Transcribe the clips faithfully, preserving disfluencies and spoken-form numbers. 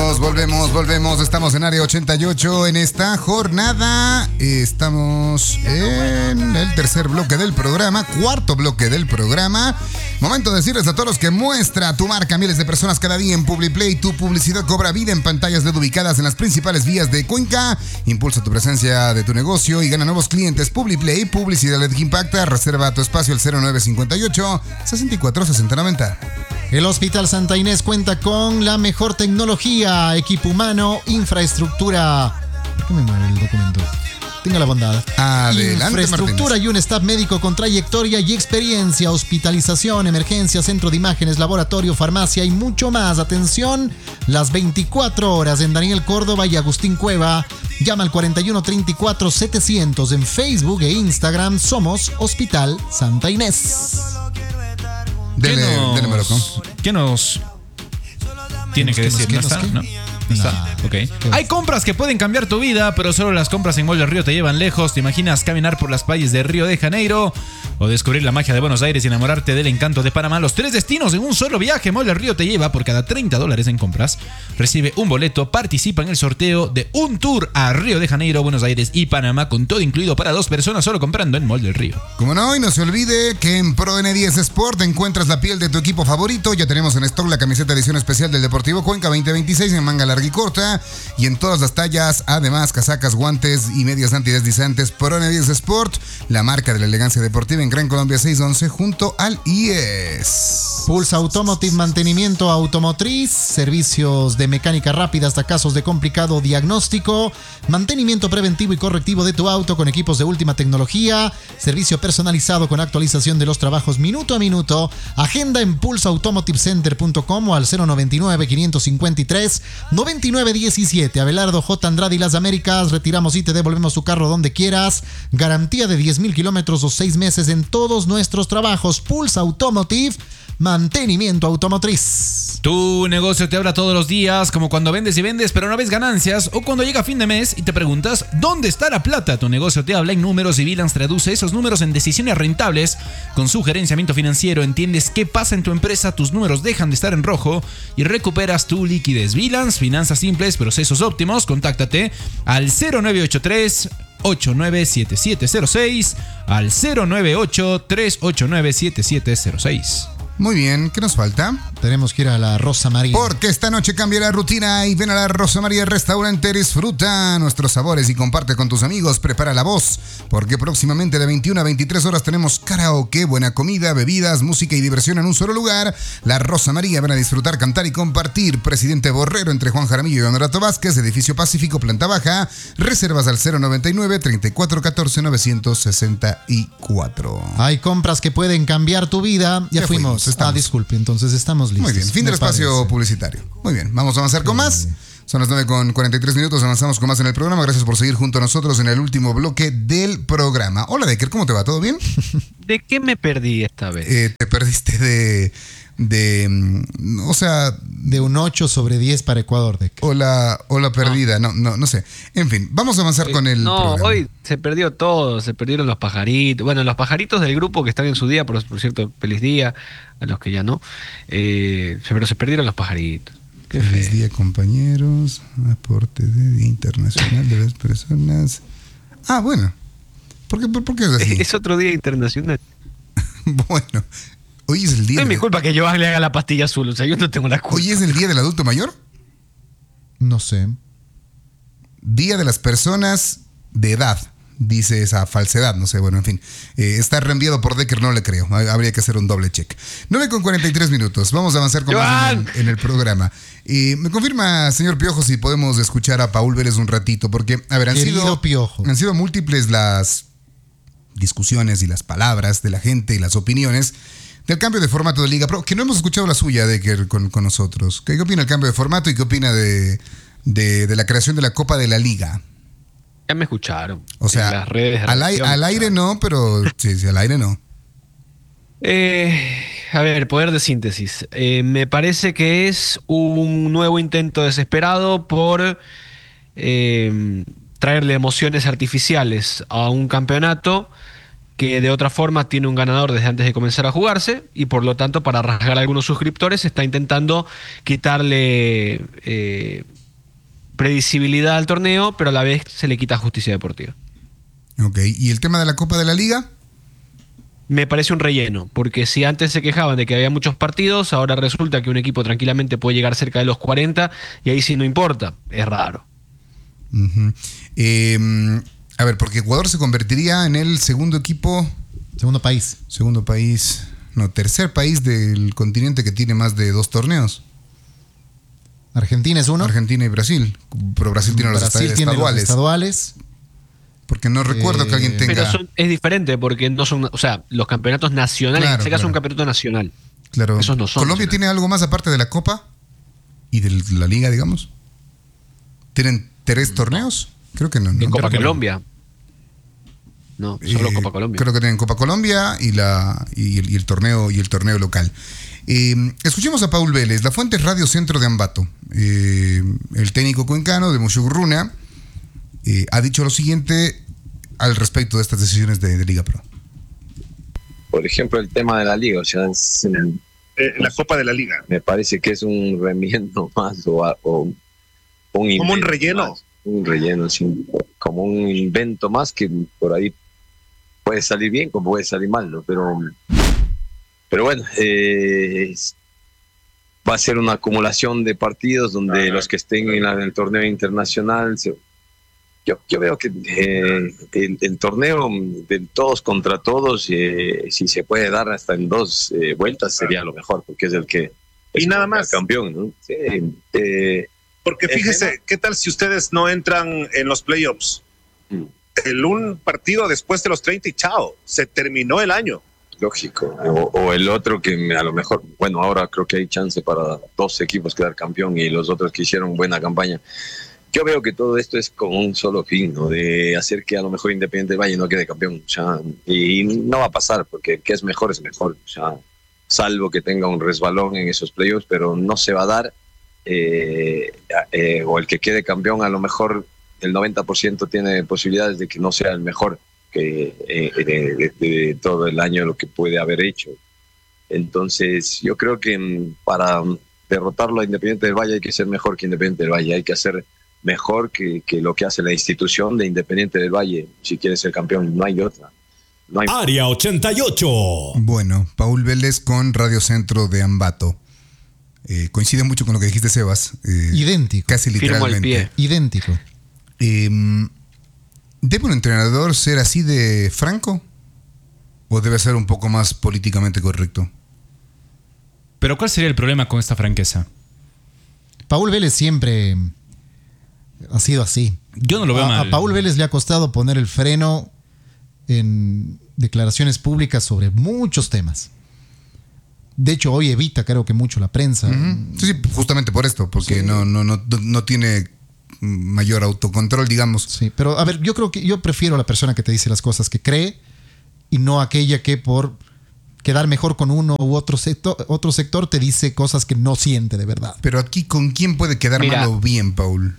Volvemos, volvemos, volvemos. Estamos en Área ochenta y ocho en esta jornada. Estamos en el tercer bloque del programa, cuarto bloque del programa. Momento de decirles a todos los que muestra tu marca a miles de personas cada día en Publiplay. Tu publicidad cobra vida en pantallas L E D ubicadas en las principales vías de Cuenca. Impulsa tu presencia de tu negocio y gana nuevos clientes. Publiplay, publicidad L E D que impacta. Reserva tu espacio al cero nueve cincuenta y ocho, sesenta y cuatro, sesenta noventa. El Hospital Santa Inés cuenta con la mejor tecnología, equipo humano, infraestructura. ¿Por qué me mueve el documento? Tenga la bondad. Adelante, infraestructura Martínez. y un staff médico con trayectoria y experiencia, hospitalización, emergencia, centro de imágenes, laboratorio, farmacia y mucho más. Atención, las veinticuatro horas en Daniel Córdoba y Agustín Cueva. Llama al cuarenta y uno treinta y cuatro setecientos. En Facebook e Instagram somos Hospital Santa Inés. Dele, ¿Qué nos, dele, Marocco. ¿Qué nos tiene que ¿Qué nos, decir? qué ¿No nos, está? qué? ¿No? ¿No está? Nah. Ok. Hay compras que pueden cambiar tu vida, pero solo las compras en Mall del Río te llevan lejos. ¿Te imaginas caminar por las calles de Río de Janeiro? O descubrir la magia de Buenos Aires y enamorarte del encanto de Panamá. Los tres destinos en un solo viaje. Mall del Río te lleva por cada treinta dólares en compras. Recibe un boleto, participa en el sorteo de un tour a Río de Janeiro, Buenos Aires y Panamá, con todo incluido para dos personas, solo comprando en Mall del Río. Como no, y no se olvide que en Pro N diez Sport encuentras la piel de tu equipo favorito. Ya tenemos en stock la camiseta edición especial del Deportivo Cuenca veinte veintiséis en manga larga y corta y en todas las tallas. Además, casacas, guantes y medias antideslizantes. Pro N diez Sport, la marca de la elegancia deportiva en Gran Colombia seiscientos once junto al I E S. Pulsa Automotive, mantenimiento automotriz, servicios de mecánica rápida hasta casos de complicado diagnóstico, mantenimiento preventivo y correctivo de tu auto con equipos de última tecnología, servicio personalizado con actualización de los trabajos minuto a minuto. Agenda en pulsa automotive center punto com o al cero noventa y nueve, quinientos cincuenta y tres, noventa y nueve diecisiete. Abelardo J. Andrade y Las Américas. Retiramos y te devolvemos tu carro donde quieras. Garantía de diez mil kilómetros o seis meses en todos nuestros trabajos. Pulsa Automotive, mantenimiento automotriz. Tu negocio te habla todos los días, como cuando vendes y vendes pero no ves ganancias, o cuando llega fin de mes y te preguntas ¿dónde está la plata? Tu negocio te habla en números y Bilance traduce esos números en decisiones rentables. Con su gerenciamiento financiero entiendes qué pasa en tu empresa, tus números dejan de estar en rojo y recuperas tu liquidez. Bilance, finanzas simples, procesos óptimos. Contáctate al cero nueve ocho tres, ocho nueve siete siete cero seis, al cero nueve ocho tres ocho nueve siete siete cero seis. Muy bien, ¿qué nos falta? Tenemos que ir a la Rosa María. Porque esta noche cambia la rutina y ven a la Rosa María Restaurante, disfruta nuestros sabores y comparte con tus amigos. Prepara la voz, porque próximamente de veintiuna a veintitrés horas tenemos karaoke, buena comida, bebidas, música y diversión en un solo lugar. La Rosa María, ven a disfrutar, cantar y compartir. Presidente Borrero entre Juan Jaramillo y Honorato Vázquez, edificio Pacífico, planta baja. Reservas al cero noventa y nueve, treinta y cuatro catorce, novecientos sesenta y cuatro. Hay compras que pueden cambiar tu vida. Ya, Ya fuimos. fuimos, estamos. Ah, disculpe, entonces estamos listos. Muy bien, fin del me espacio parece. publicitario. Muy bien, vamos a avanzar con más. Son las nueve con cuarenta y tres minutos, avanzamos con más en el programa. Gracias por seguir junto a nosotros en el último bloque del programa. Hola, Decker, ¿cómo te va? ¿Todo bien? ¿De qué me perdí esta vez? Eh, te perdiste de... de mm, o sea... De un ocho sobre diez para Ecuador, Decker. Hola, hola perdida, no, no, no sé. En fin, vamos a avanzar con el no, programa. hoy se perdió todo, se perdieron los pajaritos. Bueno, los pajaritos del grupo que están en su día, por, por cierto, feliz día, a los que ya no. Eh, pero se perdieron los pajaritos. Qué Feliz feo. día, compañeros. Aporte de Día Internacional de las Personas. Ah, bueno. ¿Por qué, por, por qué es así? Es otro día internacional. Bueno, hoy es el día... No es de- mi culpa que Joan le haga la pastilla azul, o sea, yo no tengo la culpa. Hoy es el día del adulto mayor. No sé. Día de las personas de edad, dice esa falsedad, no sé, bueno, en fin. Eh, está reenviado por Decker, no le creo. Habría que hacer un doble check. nueve con cuarenta y tres minutos. Vamos a avanzar con más en el, en el programa. Eh, me confirma, señor Piojo, si podemos escuchar a Paul Vélez un ratito, porque, a ver, han Querido sido, Piojo. han sido múltiples las discusiones y las palabras de la gente y las opiniones del cambio de formato de Liga Pro, que no hemos escuchado la suya, Decker, con, con nosotros. ¿Qué, qué opina del cambio de formato y qué opina de, de, de la creación de la Copa de la Liga? Ya me escucharon. O sea, en las redes de al, ai- redacción. al aire no, pero sí, sí, al aire no. Eh, a ver, poder de síntesis. Eh, me parece que es un nuevo intento desesperado por eh, traerle emociones artificiales a un campeonato que de otra forma tiene un ganador desde antes de comenzar a jugarse y por lo tanto para rasgar a algunos suscriptores está intentando quitarle eh, previsibilidad al torneo, pero a la vez se le quita justicia deportiva. Ok, ¿y el tema de la Copa de la Liga? Me parece un relleno, porque si antes se quejaban de que había muchos partidos, ahora resulta que un equipo tranquilamente puede llegar cerca de los cuarenta y ahí sí no importa, es raro. Uh-huh. eh, a ver, porque Ecuador se convertiría en el segundo equipo... Segundo país. Segundo país, no, tercer país del continente que tiene más de dos torneos. Argentina es uno. Argentina y Brasil, pero Brasil tiene los Brasil estad- tiene estaduales. los estaduales. Porque no recuerdo Eh, que alguien tenga... Pero son- es diferente porque no son, o sea, los campeonatos nacionales, Claro, en este caso claro. un campeonato nacional. Claro. Esos no son ¿Colombia nacionales. tiene algo más aparte de la Copa y de la Liga, digamos? ¿Tienen tres torneos? Creo que no. ¿no? En Copa que no. Colombia. No, solo Eh, Copa Colombia. Creo que tienen Copa Colombia y la y el, y el torneo y el torneo local. Eh, escuchemos a Paul Vélez, La Fuente Radio Centro de Ambato. Eh, el técnico cuencano de Mushugurruna eh, ha dicho lo siguiente al respecto de estas decisiones de, de Liga Pro. Por ejemplo, el tema de la liga, o sea, es, Eh, la Copa de la Liga. me parece que es un remiendo más o, a- o un Como un invento relleno. más, un relleno, sí, como un invento más que por ahí puede salir bien como puede salir mal, ¿no? Pero, pero bueno, eh, es- va a ser una acumulación de partidos donde Ajá. los que estén en, la- en el torneo internacional se- Yo, yo veo que eh, el, el torneo de todos contra todos, eh, si se puede dar hasta en dos eh, vueltas, sería lo mejor, porque es el que Y es nada el más. campeón, ¿no? Sí, eh, Porque El fíjese, tema- ¿qué tal si ustedes no entran en los playoffs? mm, El un partido después de los treinta y chao, se terminó el año. lógico. O, o el otro que a lo mejor, bueno, ahora creo que hay chance para dos equipos quedar campeón y los otros que hicieron buena campaña. Yo veo que todo esto es con un solo fin, ¿no? De hacer que a lo mejor Independiente del Valle no quede campeón. O sea, y no va a pasar, porque el que es mejor es mejor. O sea, salvo que tenga un resbalón en esos playoffs, pero no se va a dar. Eh, eh, o el que quede campeón, a lo mejor el noventa por ciento tiene posibilidades de que no sea el mejor que eh, de, de- de todo el año lo que puede haber hecho. Entonces, yo creo que mm, para mm, derrotarlo a Independiente del Valle hay que ser mejor que Independiente del Valle, hay que hacer mejor que, que lo que hace la institución de Independiente del Valle, si quiere ser campeón, no hay otra. No hay Área ochenta y ocho. Bueno, Paul Vélez con Radio Centro de Ambato. Eh, coincide mucho con lo que dijiste, Sebas. eh, Idéntico. Casi Firmo el literalmente. pie. Idéntico. Eh, ¿Debe un entrenador ser así de franco? ¿O debe ser un poco más políticamente correcto? Pero ¿cuál sería el problema con esta franqueza? Paul Vélez siempre ha sido así. Yo no lo veo a, mal. a Paul Vélez le ha costado poner el freno en declaraciones públicas sobre muchos temas. De hecho, hoy evita, creo que mucho la prensa. Ujú. Sí, sí, justamente por esto, porque Sí. no, no, no, no tiene mayor autocontrol, digamos. Sí, pero a ver, yo creo que yo prefiero a la persona que te dice las cosas que cree y no aquella que por quedar mejor con uno u otro sector, otro sector te dice cosas que no siente de verdad. Pero aquí, ¿con quién puede quedar Mira. mal o bien, Paul?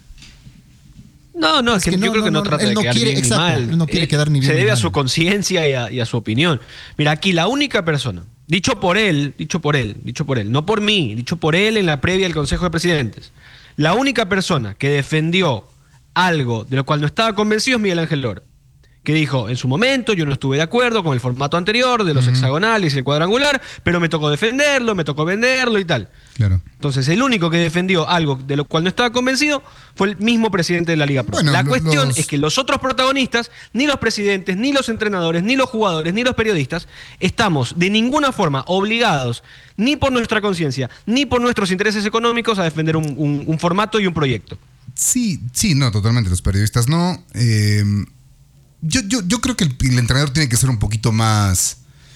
No, no, es Es que, que yo no, creo que no, no, no, trata él de no quedar quiere- bien ni exacto, mal. él no quiere Eh, quedar ni bien Se ni debe a mal. su conciencia y a, y a su opinión. Mira, aquí la única persona, dicho por él, dicho por él, dicho por él, no por mí, dicho por él en la previa del Consejo de Presidentes, la única persona que defendió algo de lo cual no estaba convencido es Miguel Ángel Lora, que dijo, en su momento yo no estuve de acuerdo con el formato anterior de los hexagonales y el cuadrangular, pero me tocó defenderlo, me tocó venderlo y tal. Claro. Entonces, el único que defendió algo de lo cual no estaba convencido fue el mismo presidente de la Liga Pro. Bueno, la lo- cuestión los- es que los otros protagonistas, ni los presidentes, ni los entrenadores, ni los jugadores, ni los periodistas, estamos de ninguna forma obligados, ni por nuestra conciencia, ni por nuestros intereses económicos, a defender un, un- un formato y un proyecto. Sí, sí, no, totalmente. Los periodistas no. Eh, yo, yo, yo creo que el, el entrenador tiene que ser un poquito más.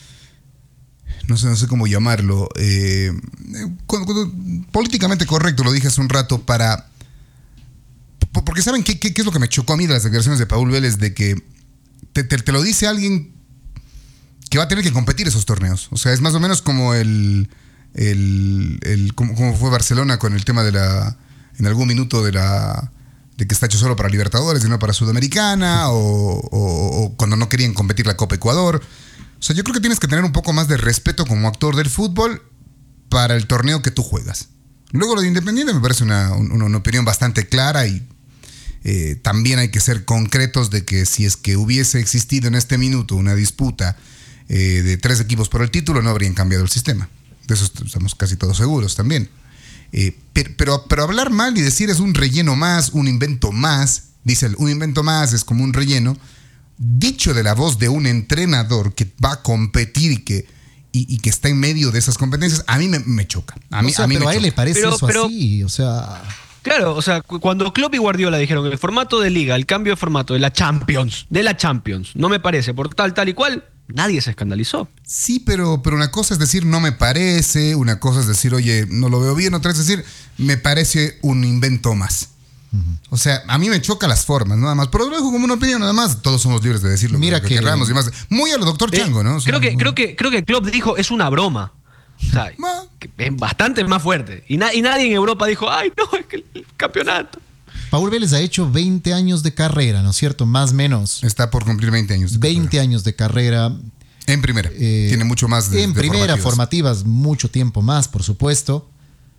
No sé, no sé cómo llamarlo. eh, cuando- cuando- políticamente correcto, lo dije hace un rato, para. po- Porque ¿saben qué, qué, qué es lo que me chocó a mí de las declaraciones de Paul Vélez? De que te, te- te lo dice alguien que va a tener que competir esos torneos. O sea, es más o menos como el. el, el como, como fue Barcelona con el tema de la. En algún minuto de la. de que está hecho solo para Libertadores y no para Sudamericana, o, o, o cuando no querían competir la Copa Ecuador. O sea, yo creo que tienes que tener un poco más de respeto como actor del fútbol para el torneo que tú juegas. Luego lo de Independiente me parece una, una, una opinión bastante clara y eh, también hay que ser concretos de que si es que hubiese existido en este minuto una disputa eh, de tres equipos por el título, no habrían cambiado el sistema. De eso estamos casi todos seguros también. Eh, pero, pero, pero hablar mal y decir es un relleno más, un invento más, dice el, un invento más es como un relleno, dicho de la voz de un entrenador que va a competir y que, y, y que está en medio de esas competencias, a mí me, me choca. A mí, o sea, a mí pero me a él choca. le parece Pero- eso pero- así, o sea... Claro, o sea, cu- cuando Klopp y Guardiola dijeron el formato de liga, el cambio de formato de la Champions, de la Champions, no me parece por tal, tal y cual, nadie se escandalizó. Sí, pero, pero una cosa es decir no me parece, una cosa es decir, oye, no lo veo bien, otra es decir, me parece un invento más. O sea, a mí me choca las formas, nada más. Pero lo dejo como una opinión, nada más. Todos somos libres de decirlo. Mira lo que que- queramos y más. Muy a lo doctor Eh, Chango, ¿no? O sea, creo, que, muy- creo, que, creo que Klopp dijo, es una broma. O sea, Ma. que es bastante más fuerte. Y, na- y nadie en Europa dijo, ay, no, es que el campeonato. Paul Vélez ha hecho veinte años de carrera, ¿no es cierto? Más o menos. Está por cumplir veinte años. de veinte carrera. años de carrera. En primera. Eh, Tiene mucho más de En de primera, formativas. formativas, mucho tiempo más, por supuesto.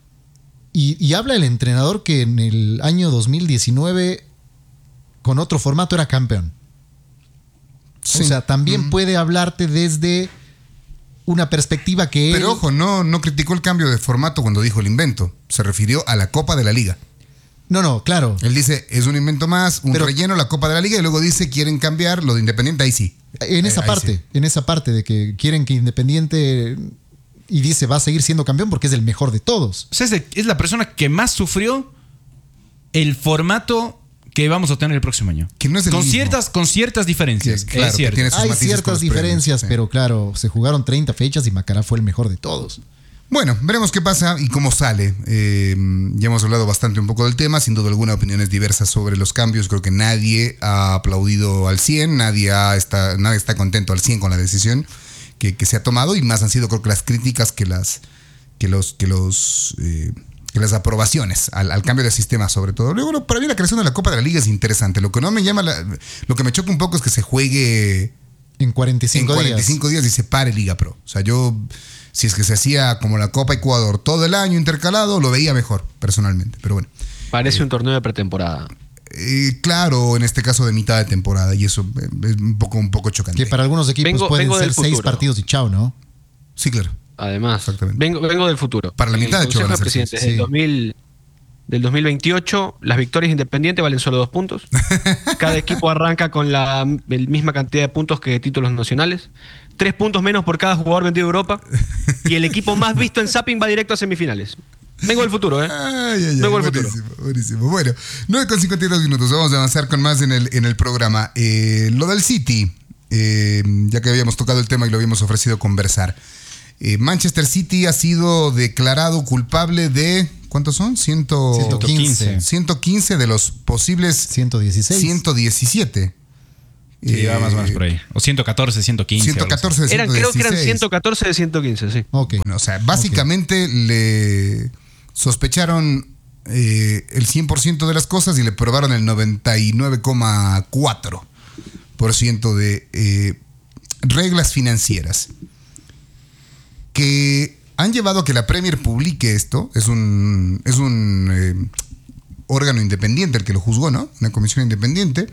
Y, y habla el entrenador que en el año dos mil diecinueve, con otro formato, era campeón. Sí. O sea, también Mm. puede hablarte desde una perspectiva que Pero él- ojo, no, no criticó el cambio de formato cuando dijo el invento. Se refirió a la Copa de la Liga. No, no, claro. Él dice, es un invento más, un Pero- relleno, la Copa de la Liga, y luego dice, quieren cambiar lo de Independiente, ahí sí. En esa Eh, ahí parte, sí. en esa parte de que quieren que Independiente, y dice va a seguir siendo campeón porque es el mejor de todos. O sea, es, de- es la persona que más sufrió el formato que vamos a tener el próximo año. Que no es el con mismo. ciertas Con ciertas diferencias. Que, claro, es que cierto. tiene sus Hay matices con ciertas los premios, diferencias, sí. pero claro, se jugaron treinta fechas y Macará fue el mejor de todos. Bueno, veremos qué pasa y cómo sale. Eh, ya hemos hablado bastante un poco del tema, sin duda alguna opiniones diversas sobre los cambios. Creo que nadie ha aplaudido al cien, nadie, ha está, nadie está contento al cien con la decisión que, que se ha tomado y más han sido creo que las críticas que las que los que los eh, que las aprobaciones al, al cambio de sistema sobre todo. Luego para mí la creación de la Copa de la Liga es interesante. Lo que no me llama la- lo que me choca un poco es que se juegue En cuarenta y cinco, en cuarenta y cinco días. días y se pare Liga Pro. O sea, yo, si es que se hacía como la Copa Ecuador todo el año intercalado, lo veía mejor, personalmente. Pero bueno, Parece un torneo de pretemporada. eh, claro, en este caso de mitad de temporada, y eso eh, es un poco, un poco chocante. Que para algunos equipos Vengo- pueden vengo ser del seis futuro. partidos y chao, ¿no? Sí, claro. Además, Exactamente. vengo, vengo del futuro. Para la En mitad, el de hecho, Consejo van a de ser Presidentes seis. del, Sí. dos mil, del dos mil veintiocho, las victorias independientes valen solo dos puntos. Cada equipo arranca con la el misma cantidad de puntos que títulos nacionales. Tres puntos menos por cada jugador vendido a Europa. Y el equipo más visto en Zapping va directo a semifinales. Vengo del futuro, ¿eh? Ay, ay, ay, Vengo del futuro. buenísimo, buenísimo. Bueno, nueve con cincuenta y dos minutos. Vamos a avanzar con más en el, en el programa. Eh, lo del City, eh, ya que habíamos tocado el tema y lo habíamos ofrecido conversar. Eh, Manchester City ha sido declarado culpable de. ¿Cuántos son? Ciento, ciento quince. ciento quince de los posibles ciento dieciséis. ciento diecisiete. Sí, va más o menos Eh, por ahí. O ciento catorce, ciento quince. ciento catorce de Eran, ciento creo que eran dieciséis. ciento catorce de ciento quince, sí. Ok. Bueno, o sea, básicamente le sospecharon eh, el cien por ciento de las cosas y le probaron el noventa y nueve coma cuatro por ciento de eh, reglas financieras que han llevado a que la Premier publique esto. Es un, es un eh, órgano independiente el que lo juzgó, ¿no? Una comisión independiente.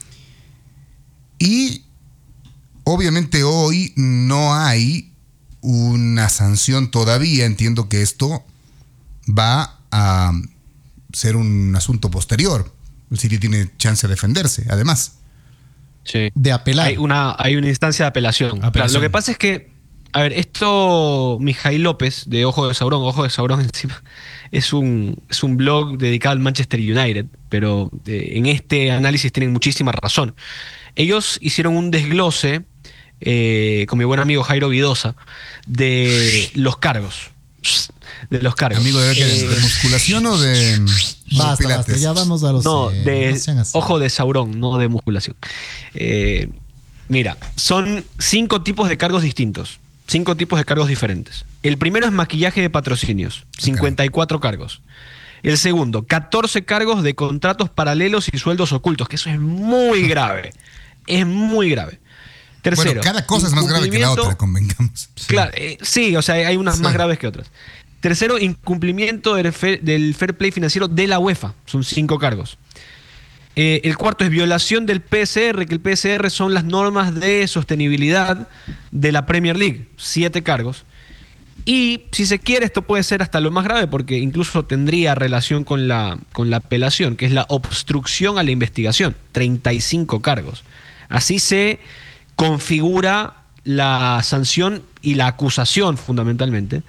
Y obviamente hoy no hay una sanción todavía. Entiendo que esto va a ser un asunto posterior. El City tiene chance de defenderse, además. Sí. De apelar. Hay una, hay una instancia de apelación. Apelación. Claro, lo que pasa es que, a ver, esto, Mijail López, de Ojo de Sauron, Ojo de Sauron encima, es un, es un blog dedicado al Manchester United, pero eh, en este análisis tienen muchísima razón. Ellos hicieron un desglose, eh, con mi buen amigo Jairo Vidosa, de los cargos. De los cargos. Amigo, ¿de, qué? Eh, ¿De musculación o de, o de Basta, pilates? basta, ya vamos a los... no, eh, de no sean así. ojo de Sauron, no de musculación. Eh, mira, son cinco tipos de cargos distintos. Cinco tipos de cargos diferentes. El primero es maquillaje de patrocinios. cincuenta y cuatro cargos. El segundo, catorce cargos de contratos paralelos y sueldos ocultos, que eso es muy grave. Es muy grave. Tercero, bueno, cada cosa es más grave que la otra, convengamos. Claro, eh, sí, o sea, hay unas sí. más graves que otras. Tercero, incumplimiento del fair, del fair play financiero de la UEFA. Son cinco cargos. Eh, el cuarto es violación del P S R, que el P S R son las normas de sostenibilidad de la Premier League. Siete cargos. Y si se quiere, esto puede ser hasta lo más grave, porque incluso tendría relación con la, con la apelación, que es la obstrucción a la investigación. treinta y cinco cargos. Así se configura la sanción y la acusación, fundamentalmente,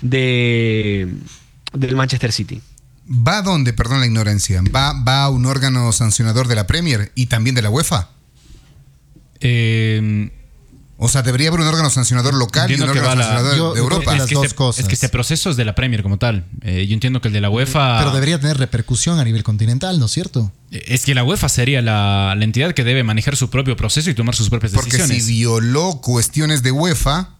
de, del Manchester City. ¿Va a dónde, perdón la ignorancia? ¿Va, ¿Va a un órgano sancionador de la Premier y también de la UEFA? Eh... O sea, debería haber un órgano sancionador local y un órgano la, sancionador yo, de Europa. Las es, que dos este, cosas. es que este proceso es de la Premier como tal. Eh, yo entiendo que el de la UEFA... Pero debería tener repercusión a nivel continental, ¿no es cierto? Es que la UEFA sería la, la entidad que debe manejar su propio proceso y tomar sus propias Porque decisiones. si violó cuestiones de UEFA,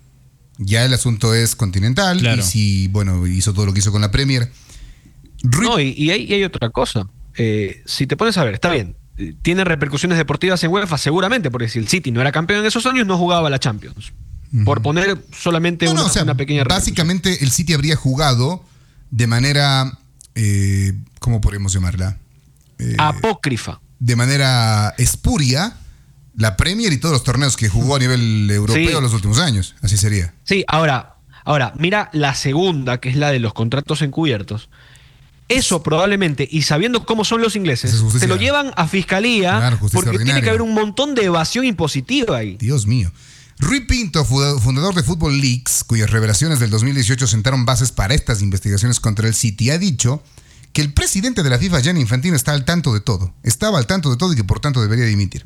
ya el asunto es continental. Claro. Y si, bueno, hizo todo lo que hizo con la Premier. Rui... No, y, y, hay, y hay otra cosa. Eh, si te pones a ver, está bien. ¿Tiene repercusiones deportivas en UEFA? Seguramente, porque si el City no era campeón en esos años, no jugaba la Champions. Uh-huh. Por poner solamente no, una, no, o sea, una pequeña básicamente el City habría jugado de manera, eh, ¿cómo podríamos llamarla? Eh, apócrifa. De manera espuria, la Premier y todos los torneos que jugó a nivel europeo sí. en los últimos años. Así sería. Sí, ahora, ahora, mira la segunda, que es la de los contratos encubiertos. Eso probablemente, y sabiendo cómo son los ingleses, se lo llevan a fiscalía, claro, porque ordinaria. Tiene que haber un montón de evasión impositiva ahí. Dios mío. Rui Pinto, fundador de Football Leaks, cuyas revelaciones del dos mil dieciocho sentaron bases para estas investigaciones contra el City, ha dicho que el presidente de la FIFA, Gianni Infantino, está al tanto de todo. Estaba al tanto de todo y que por tanto debería dimitir.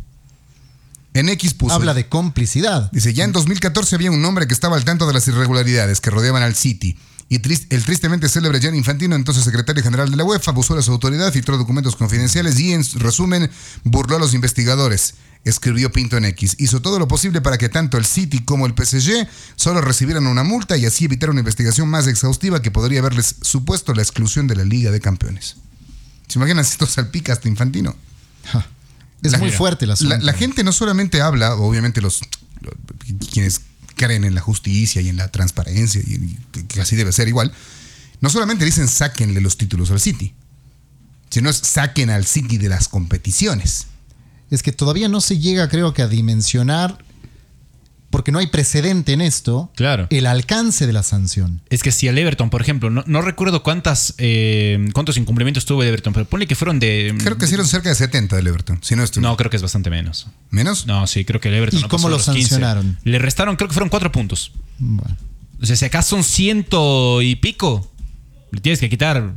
En X puso... Habla de complicidad. Dice, ya en dos mil catorce había un hombre que estaba al tanto de las irregularidades que rodeaban al City. Y trist, el tristemente célebre Gianni Infantino, entonces secretario general de la UEFA, abusó de su autoridad, filtró documentos confidenciales y, en resumen, burló a los investigadores. Escribió Pinto en X. Hizo todo lo posible para que tanto el City como el P S G solo recibieran una multa y así evitar una investigación más exhaustiva que podría haberles supuesto la exclusión de la Liga de Campeones. ¿Se imaginan si esto salpica hasta Infantino? Ja. Es la, muy mira, fuerte el asunto. La, la gente no solamente habla, obviamente los, los quienes creen en la justicia y en la transparencia, y que así debe ser igual, no solamente dicen sáquenle los títulos al City, sino es saquen al City de las competiciones. Es que todavía no se llega, creo que, a dimensionar, porque no hay precedente en esto, claro. el alcance de la sanción. Es que si el Everton, por ejemplo, no, no recuerdo cuántas eh, cuántos incumplimientos tuvo el Everton, pero ponle que fueron de... Creo que hicieron cerca de setenta del Everton, si no estoy No, creo que es bastante menos. ¿Menos? No, sí, creo que el Everton... ¿Y no cómo lo sancionaron? quince. Le restaron, creo que fueron cuatro puntos. Bueno. O sea, si acá son ciento y pico, le tienes que quitar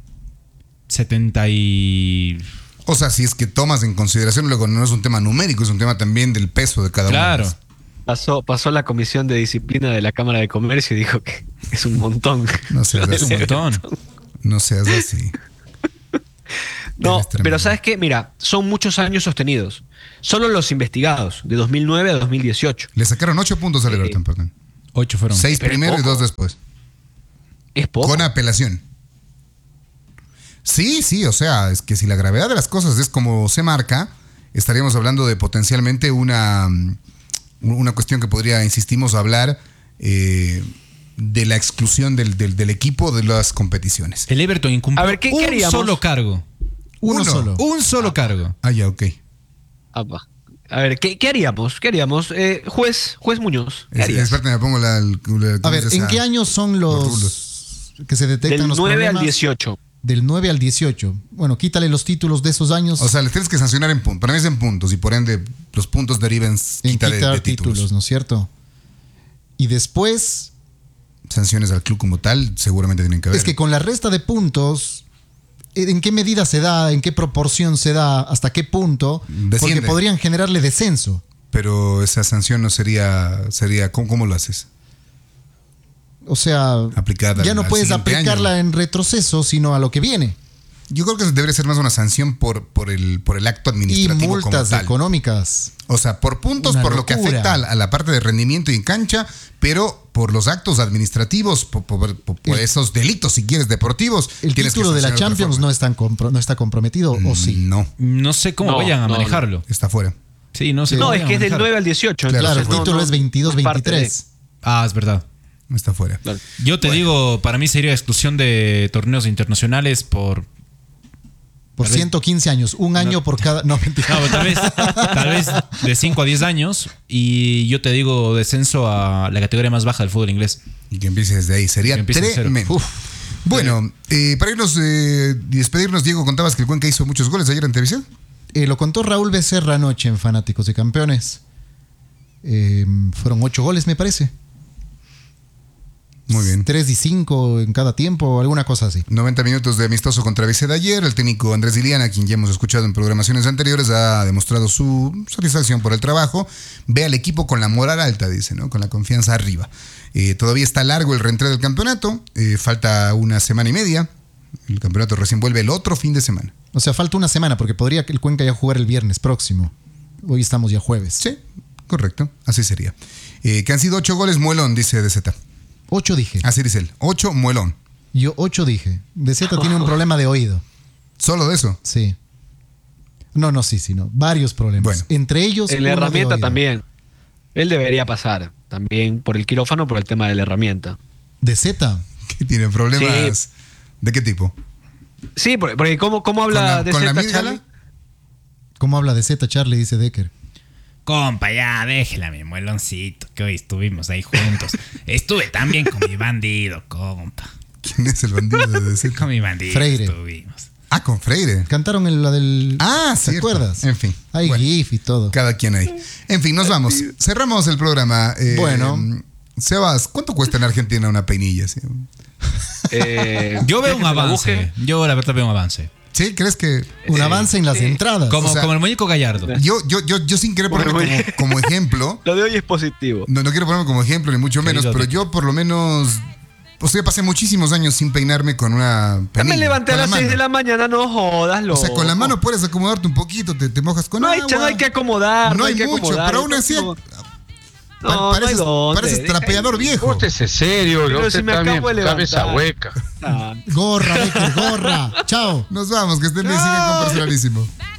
setenta y... O sea, si es que tomas en consideración, luego no es un tema numérico, es un tema también del peso de cada claro. uno. Claro. Pasó, pasó la comisión de disciplina de la Cámara de Comercio y dijo que es un montón. No seas así. Es un montón. No seas así. No, pero ¿sabes qué? Mira, son muchos años sostenidos. Solo los investigados, de dos mil nueve a dos mil dieciocho. Le sacaron ocho puntos al Everton, eh, perdón. Ocho fueron. Seis primero y dos después. Es poco. Con apelación. Sí, sí, o sea, es que si la gravedad de las cosas es como se marca, estaríamos hablando de potencialmente una... Una cuestión que podría, insistimos, hablar eh, de la exclusión del, del, del equipo de las competiciones. El Everton incumplió A ver, ¿qué un queríamos? solo cargo. Uno, Uno solo. Un solo ah, cargo. Ah, ya, ok. Apa. A ver, ¿qué, qué haríamos? ¿Qué haríamos? Eh, juez, juez Muñoz. ¿Qué harías? Espérate, me pongo la... la a ver, ¿en qué años son los, los que se detectan Del los nueve problemas? al dieciocho. Del nueve al dieciocho. Bueno, quítale los títulos de esos años. O sea, le tienes que sancionar en puntos. Para mí es en puntos y por ende los puntos deriven en quita quitar de, de títulos, títulos, ¿no es cierto? Y después... sanciones al club como tal seguramente tienen que ver. Es que con la resta de puntos, ¿en qué medida se da? ¿En qué proporción se da? ¿Hasta qué punto? Desciende. Porque podrían generarle descenso. Pero esa sanción no sería... sería ¿cómo, cómo lo haces? O sea, Aplicada ya no al puedes siguiente aplicarla año. en retroceso, sino a lo que viene. Yo creo que debería ser más una sanción por, por, el, por el acto Y administrativo como multas tal. económicas. O sea, por puntos, Una por lo que locura. afecta a la, a la parte de rendimiento y en cancha, pero por los actos administrativos, por, por- por- por El- esos delitos, si quieres, deportivos. El tienes que título de la sancionar otra Champions forma. no, están compro- no está comprometido, ¿o sí? No, No sé cómo No, vayan a no, manejarlo. está fuera. Sí, no sé No, cómo es vayan que a es del manejarlo. nueve al dieciocho. Claro, Claro, el entonces no, título no, es veintidós no es parte de- veintitrés. Ah, es verdad. Está fuera. Claro. Yo te digo, para mí sería exclusión de torneos internacionales por... Por Tal vez- ciento quince años, un año por cada... No, mentira. No, tal vez, tal vez de cinco a diez años y yo te digo descenso a la categoría más baja del fútbol inglés. Y que empiece desde ahí. Sería Que empiece de cero. tremendo. Uf. Bueno, eh, para irnos eh, y despedirnos, Diego, contabas que el Cuenca hizo muchos goles ayer en televisión. Eh, lo contó Raúl Becerra anoche en Fanáticos y Campeones. Eh, fueron ocho goles, me parece. Muy bien. Tres y cinco en cada tiempo, alguna cosa así. noventa minutos de amistoso contra B C de ayer. El técnico Andrés Iliana, quien ya hemos escuchado en programaciones anteriores, ha demostrado su satisfacción por el trabajo. Ve al equipo con la moral alta, dice, ¿no? Con la confianza arriba. Eh, todavía está largo el reentré del campeonato. Eh, falta una semana y media. El campeonato recién vuelve el otro fin de semana. O sea, falta una semana porque podría que el Cuenca ya jugar el viernes próximo. Hoy estamos ya jueves. Sí, correcto. Así sería. Eh, que han sido ocho goles, muelón, dice D Z. Ocho dije. Así dice él. Ocho, muelón. Yo ocho dije. De Z tiene un problema de oído. Solo de eso. Sí. No, no, sí, sí, no. Varios problemas. Bueno. Entre ellos. En la uno de herramienta oído. también. Él debería pasar también por el quirófano por el tema de la herramienta. De Z. Que tiene problemas. ¿De qué tipo? Sí, porque, porque ¿cómo, cómo habla ¿Con la- de con la Zeta, amígdala? Charlie? ¿Cómo habla de Z, Charlie? Dice Decker. Compa, ya, déjela, mi mueloncito, que hoy estuvimos ahí juntos. Estuve también con mi bandido, compa. ¿Quién es el bandido de D Z? Con mi bandido Freire. estuvimos. Ah, con Freire. Cantaron el- la del. Ah, ¿te cierto. acuerdas? En fin. Hay Bueno. GIF y todo. Cada quien ahí. En fin, nos vamos. Cerramos el programa. Eh, Bueno. Sebas, ¿cuánto cuesta en Argentina una peinilla? ¿Sí? Eh, Yo veo un déjenme la avance. busque. Yo la verdad veo un avance. ¿Sí? ¿Crees que...? Un Eh, avance en las sí. entradas. Como, O sea- como el muñeco Gallardo. Yo, yo, yo, yo sin querer ponerme Bueno, como, como ejemplo, Lo de hoy es positivo. no, no quiero ponerme como ejemplo, ni mucho menos, Querido pero Dick. yo por lo menos... O sea, pasé muchísimos años sin peinarme con una Ya peinilla. me levanté a con la las seis mano. de la mañana, no jodas, O loco. sea, con la mano puedes acomodarte un poquito, te, te mojas con No hay, agua. no hay que acomodar. No No, hay que mucho, acomodar. pero aún así... No, pa- no hay pareces, dónde. pareces Deja trapeador ahí. viejo. Pórtese serio, Pero no si se me también acabo de cabeza levantar. hueca. Ah. Gorra, Decker, gorra. Chao. Nos vamos, que estén bien, sigan con personalísimo.